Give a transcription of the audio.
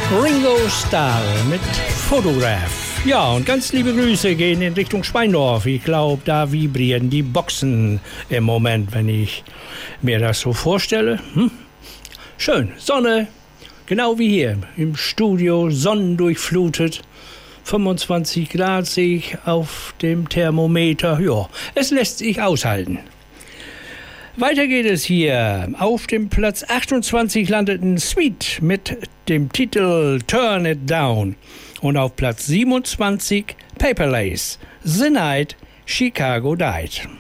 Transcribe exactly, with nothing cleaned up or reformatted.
Ringo Starr mit Photograph. Ja, und ganz liebe Grüße gehen in Richtung Schweindorf. Ich glaube, da vibrieren die Boxen im Moment, wenn ich mir das so vorstelle. Hm? Schön, Sonne, genau wie hier im Studio, sonnendurchflutet. fünfundzwanzig Grad sehe ich auf dem Thermometer. Ja, es lässt sich aushalten. Weiter geht es hier. Auf dem Platz achtundzwanzig landeten Sweet mit dem Titel Turn It Down. Und auf Platz siebenundzwanzig Paper Lace, The Night Chicago Died.